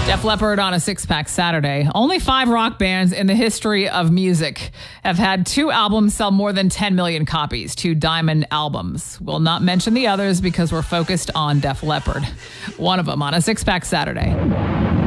Def Leppard on a six-pack Saturday. Only 5 rock bands in the history of music have had 2 albums sell more than 10 million copies, 2 diamond albums. We'll not mention the others because we're focused on Def Leppard. One of them on a six-pack Saturday.